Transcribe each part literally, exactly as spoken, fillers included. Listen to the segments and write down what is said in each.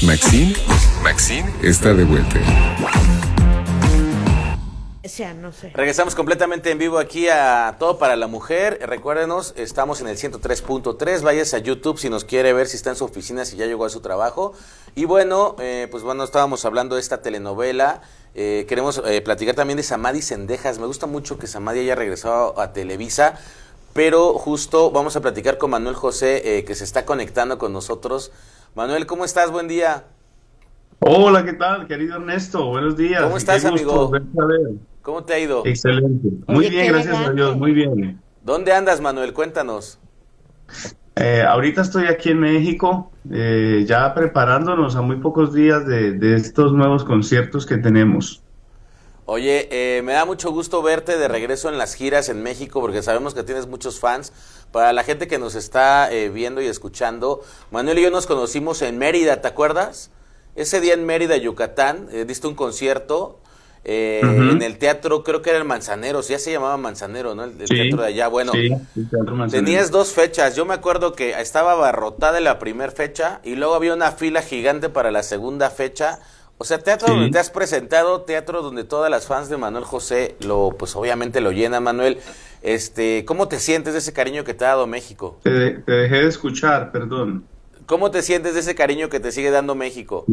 Maxine, Maxine está de vuelta. O sea, no sé. Regresamos completamente en vivo aquí a Todo para la Mujer. Recuérdenos, estamos en el ciento tres punto tres. Váyase a YouTube si nos quiere ver, si está en su oficina, si ya llegó a su trabajo. Y bueno, eh, pues bueno, estábamos hablando de esta telenovela. Eh, queremos eh, platicar también de Samadhi Cendejas. Me gusta mucho que Samadhi haya regresado a Televisa. Pero justo vamos a platicar con Manuel José, eh, que se está conectando con nosotros. Manuel, ¿cómo estás? Buen día. Hola, ¿qué tal, querido Ernesto? Buenos días. ¿Cómo estás, Qué gusto amigo? verte a ver. ¿Cómo te ha ido? Excelente. Muy Oye, bien, qué gracias a Dios, elegante. muy bien. ¿Dónde andas, Manuel? Cuéntanos. Eh, ahorita estoy aquí en México, eh, ya preparándonos a muy pocos días de, de estos nuevos conciertos que tenemos. Oye, eh, me da mucho gusto verte de regreso en las giras en México, porque sabemos que tienes muchos fans. Para la gente que nos está eh, viendo y escuchando, Manuel y yo nos conocimos en Mérida, ¿te acuerdas? Ese día en Mérida, Yucatán, eh, diste un concierto eh, Ujú. en el teatro, creo que era el Manzanero, ya se llamaba Manzanero, ¿no? El, el Sí, teatro de allá. Bueno, sí, el Teatro Manzanero. tenías dos fechas. Yo me acuerdo que estaba abarrotada en la primera fecha y luego había una fila gigante para la segunda fecha. O sea, teatro Sí. donde te has presentado, teatro donde todas las fans de Manuel José lo, pues obviamente lo llenan, Manuel. Este, ¿cómo te sientes de ese cariño que te ha dado México? Te, de- te dejé de escuchar, perdón. ¿Cómo te sientes de ese cariño que te sigue dando México?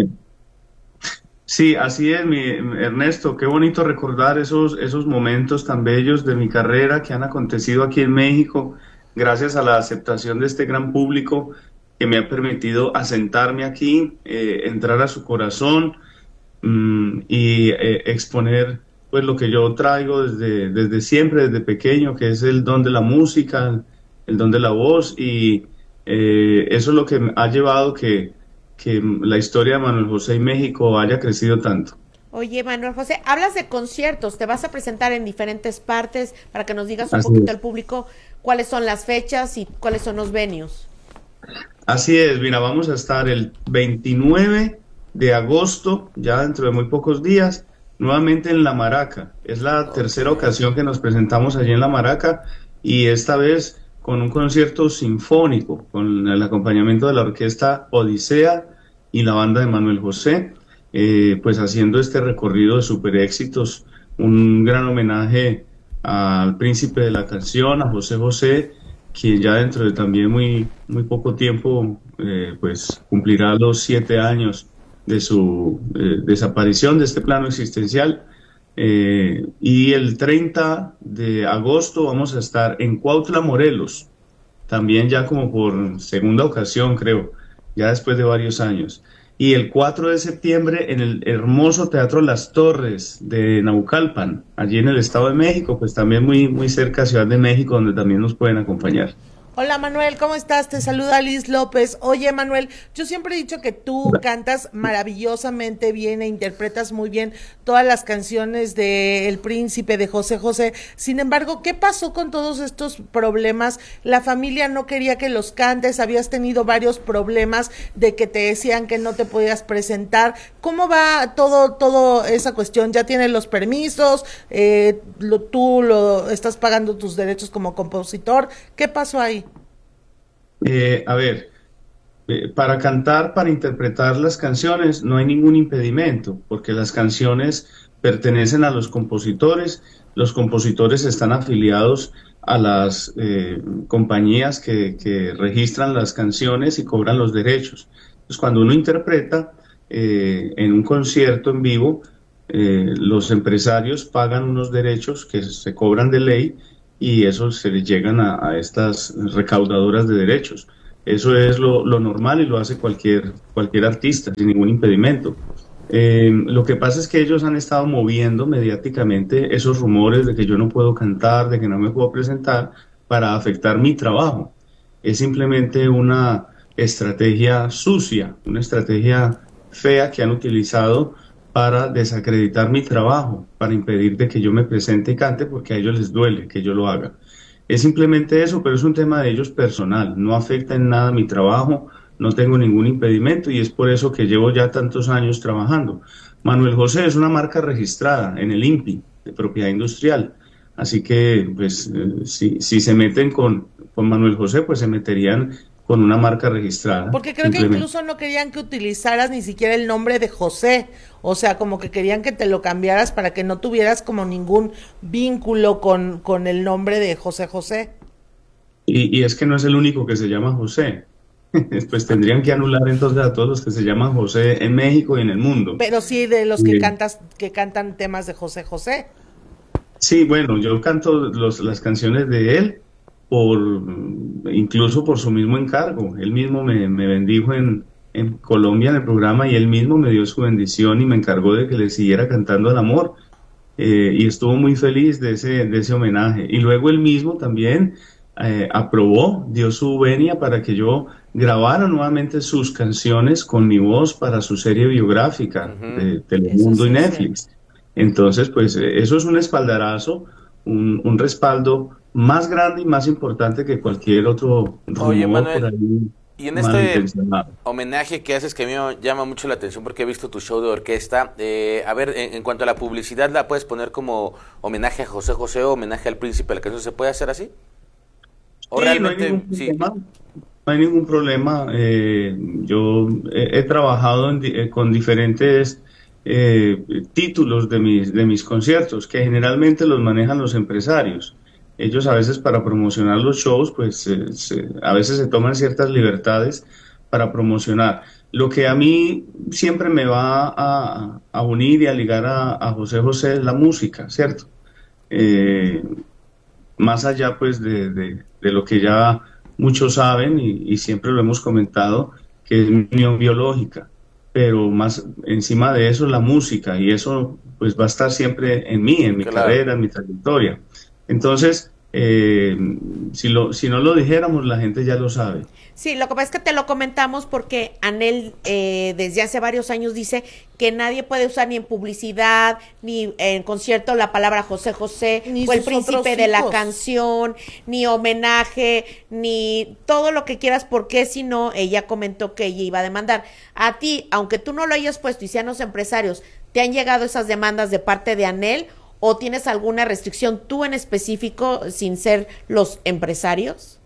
Sí, así es, mi Ernesto. Qué bonito recordar esos, esos momentos tan bellos de mi carrera que han acontecido aquí en México, gracias a la aceptación de este gran público que me ha permitido asentarme aquí, eh, entrar a su corazón, mm, y eh, exponer pues lo que yo traigo desde, desde siempre, desde pequeño, que es el don de la música, el don de la voz, y eh, eso es lo que ha llevado que que la historia de Manuel José y México haya crecido tanto. Oye, Manuel José, hablas de conciertos, te vas a presentar en diferentes partes para que nos digas un Así poquito es. al público cuáles son las fechas y cuáles son los venues. Así es, mira, vamos a estar el veintinueve de agosto, ya dentro de muy pocos días, nuevamente en La Maraca. Es la tercera ocasión que nos presentamos allí en La Maraca y esta vez con un concierto sinfónico, con el acompañamiento de la orquesta Odisea y la banda de Manuel José, eh, pues haciendo este recorrido de super éxitos, un gran homenaje al príncipe de la canción, a José José, quien ya dentro de también muy, muy poco tiempo, eh, pues cumplirá los siete años de su eh, desaparición de este plano existencial. Eh, y el treinta de agosto vamos a estar en Cuautla, Morelos, también ya como por segunda ocasión, creo, ya después de varios años. Y el cuatro de septiembre en el hermoso Teatro Las Torres de Naucalpan, allí en el Estado de México, pues también muy, muy cerca de Ciudad de México, donde también nos pueden acompañar. Hola Manuel, ¿cómo estás? Te saluda Liz López. Oye Manuel, yo siempre he dicho que tú cantas maravillosamente bien e interpretas muy bien todas las canciones de El Príncipe, de José José. Sin embargo, ¿qué pasó con todos estos problemas? La familia no quería que los cantes, habías tenido varios problemas de que te decían que no te podías presentar. ¿Cómo va todo, todo esa cuestión? ¿Ya tienes los permisos? Eh, lo, ¿Tú lo estás pagando tus derechos como compositor? ¿Qué pasó ahí? Eh, a ver, eh, para cantar, para interpretar las canciones, no hay ningún impedimento, porque las canciones pertenecen a los compositores, los compositores están afiliados a las eh, compañías que, que registran las canciones y cobran los derechos. Entonces, cuando uno interpreta eh, en un concierto en vivo, eh, los empresarios pagan unos derechos que se cobran de ley y eso se les llegan a, a estas recaudadoras de derechos. Eso es lo, lo normal y lo hace cualquier, cualquier artista sin ningún impedimento. Eh, lo que pasa es que ellos han estado moviendo mediáticamente esos rumores de que yo no puedo cantar, de que no me puedo presentar, para afectar mi trabajo. Es simplemente una estrategia sucia, una estrategia fea que han utilizado para desacreditar mi trabajo, para impedir de que yo me presente y cante, porque a ellos les duele que yo lo haga. Es simplemente eso, pero es un tema de ellos personal, no afecta en nada mi trabajo, no tengo ningún impedimento y es por eso que llevo ya tantos años trabajando. Manuel José es una marca registrada en el I N P I, de propiedad industrial, así que pues eh, si, si se meten con, con Manuel José, pues se meterían con una marca registrada. Porque creo que incluso no querían que utilizaras ni siquiera el nombre de José, o sea, como que querían que te lo cambiaras para que no tuvieras como ningún vínculo con, con el nombre de José José. Y, y es que no es el único que se llama José. Pues tendrían que anular entonces a todos los que se llaman José en México y en el mundo. Pero sí de los que cantas, que cantan temas de José José. Sí, bueno, yo canto los, las canciones de él, por incluso por su mismo encargo. Él mismo me, me bendijo en, en Colombia en el programa y él mismo me dio su bendición y me encargó de que le siguiera cantando al amor. Eh, y estuvo muy feliz de ese, de ese homenaje. Y luego él mismo también eh, aprobó, dio su venia para que yo grabara nuevamente sus canciones con mi voz para su serie biográfica uh-huh. de Telemundo y Netflix. Sí. Entonces, pues eso es un espaldarazo, un, un respaldo más grande y más importante que cualquier otro rumor. Oye, Manuel, por ahí y en este homenaje que haces, que a mí me llama mucho la atención porque he visto tu show de orquesta, eh, a ver, en, en cuanto a la publicidad, ¿la puedes poner como homenaje a José José o homenaje al príncipe de la canción? ¿Se puede hacer así? ¿O sí, realmente, no hay ningún sí. problema. No hay ningún problema. Eh, yo he, he trabajado en, eh, con diferentes eh, títulos de mis, de mis conciertos, que generalmente los manejan los empresarios. Ellos a veces para promocionar los shows, pues eh, se, a veces se toman ciertas libertades para promocionar. Lo que a mí siempre me va a, a unir y a ligar a, a José José es la música, ¿cierto? Eh, más allá pues de, de, de lo que ya muchos saben y, y siempre lo hemos comentado, que es mi unión biológica, pero más encima de eso la música, y eso pues va a estar siempre en mí, en mi claro. carrera, en mi trayectoria. Entonces, eh, si, lo, si no lo dijéramos, la gente ya lo sabe. Sí, lo que pasa es que te lo comentamos porque Anel eh, desde hace varios años dice que nadie puede usar ni en publicidad, ni en concierto la palabra José José, ni o el príncipe de la canción, ni homenaje, ni todo lo que quieras, porque si no, ella comentó que ella iba a demandar. A ti, aunque tú no lo hayas puesto y sean los empresarios, ¿te han llegado esas demandas de parte de Anel o tienes alguna restricción tú en específico sin ser los empresarios?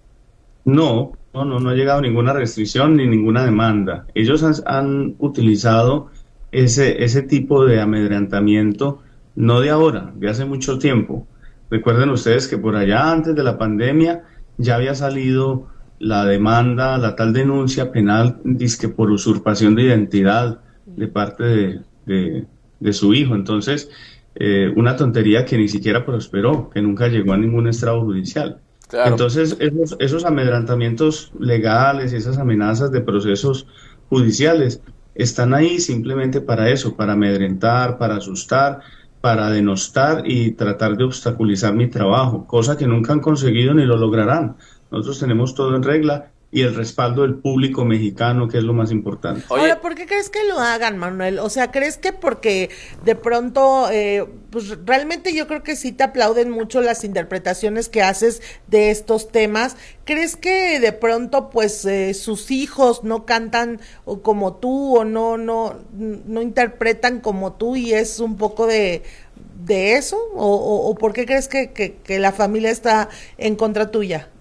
No, no, no, no ha llegado ninguna restricción ni ninguna demanda. Ellos han, han utilizado ese, ese tipo de amedrentamiento, no de ahora, de hace mucho tiempo. Recuerden ustedes que por allá antes de la pandemia ya había salido la demanda, la tal denuncia penal, dizque por usurpación de identidad de parte de, de, de su hijo. Entonces, eh, una tontería que ni siquiera prosperó, que nunca llegó a ningún estrado judicial. Claro. Entonces, esos, esos amedrentamientos legales y esas amenazas de procesos judiciales están ahí simplemente para eso, para amedrentar, para asustar, para denostar y tratar de obstaculizar mi trabajo, cosa que nunca han conseguido ni lo lograrán. Nosotros tenemos todo en regla y el respaldo del público mexicano, que es lo más importante. Oye, ahora, ¿por qué crees que lo hagan, Manuel? O sea, ¿crees que porque de pronto, eh, pues realmente yo creo que sí te aplauden mucho las interpretaciones que haces de estos temas? ¿Crees que de pronto, pues, eh, sus hijos no cantan como tú o no, no, no interpretan como tú y es un poco de, de eso? ¿O, o, o por qué crees que, que, que la familia está en contra tuya?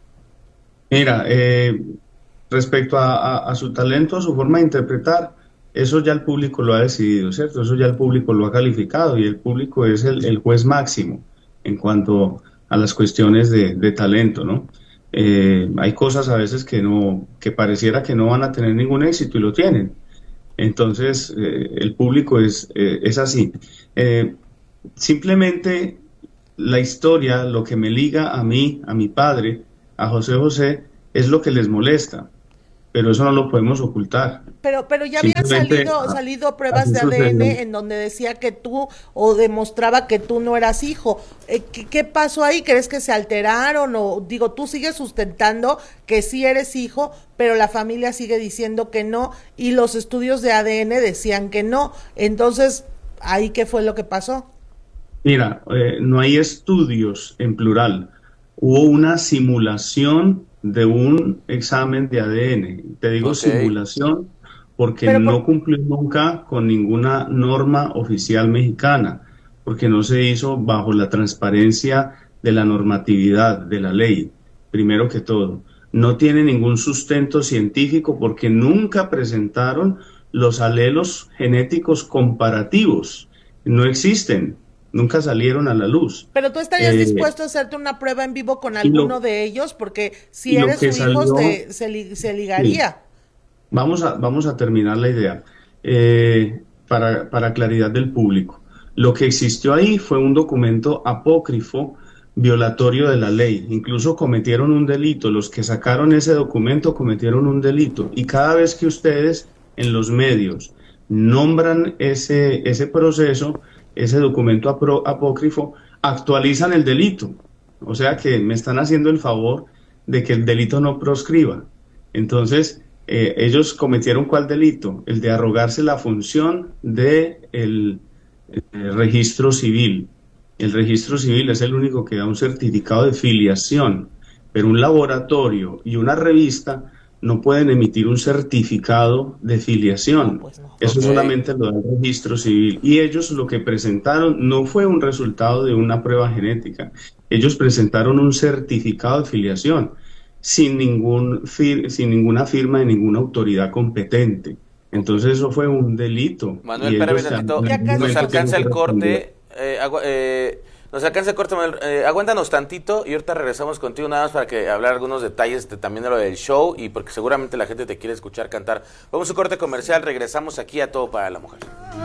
Mira, eh, respecto a, a, a su talento, a su forma de interpretar, eso ya el público lo ha decidido, ¿cierto? Eso ya el público lo ha calificado y el público es el, el juez máximo en cuanto a las cuestiones de, de talento, ¿no? Eh, hay cosas a veces que no, que pareciera que no van a tener ningún éxito y lo tienen. Entonces, eh, el público es, eh, es así. Eh, simplemente la historia, lo que me liga a mí, a mi padre, a José José, es lo que les molesta, pero eso no lo podemos ocultar. Pero pero ya habían salido, salido pruebas de A D N en donde decía que tú, o demostraba que tú no eras hijo. Eh, ¿qué, ¿Qué pasó ahí? ¿Crees que se alteraron? O digo, tú sigues sustentando que sí eres hijo, pero la familia sigue diciendo que no, y los estudios de A D N decían que no. Entonces, ¿ahí qué fue lo que pasó? Mira, eh, no hay estudios en plural. Hubo una simulación de un examen de A D N. Te digo okay. simulación porque Pero, no cumplió nunca con ninguna norma oficial mexicana, porque no se hizo bajo la transparencia de la normatividad de la ley, primero que todo. no tiene ningún sustento científico porque nunca presentaron los alelos genéticos comparativos. No existen, nunca salieron a la luz. Pero tú estarías Eh, dispuesto a hacerte una prueba en vivo con alguno lo- de ellos, porque si y lo eres que su hijo, salió- te- se, li- se ligaría. Vamos a, vamos a terminar la idea eh, para, para claridad del público. Lo que existió ahí fue un documento apócrifo violatorio de la ley. Incluso cometieron un delito. Los que sacaron ese documento cometieron un delito. Y cada vez que ustedes en los medios nombran ese, ese proceso, ese documento apro- apócrifo, actualizan el delito. O sea que me están haciendo el favor de que el delito no proscriba. Entonces, eh, ellos cometieron ¿cuál delito? El de arrogarse la función de el, el registro civil. El registro civil es el único que da un certificado de filiación, pero un laboratorio y una revista no pueden emitir un certificado de filiación. No, pues no. Eso Ok. solamente lo da el registro civil. Y ellos lo que presentaron no fue un resultado de una prueba genética. Ellos presentaron un certificado de filiación sin, ningún fir- sin ninguna firma de ninguna autoridad competente. Entonces eso fue un delito. Manuel, Y espérame ellos tantito, en Ya algún casi. nos momento alcanza el tienen que responder. corte, eh, agua- eh, nos alcanza el corte, Manuel, eh, aguántanos tantito y ahorita regresamos contigo nada más para que hablar algunos detalles de, también de lo del show y porque seguramente la gente te quiere escuchar cantar. Vamos a un corte comercial, regresamos aquí a Todo para la Mujer.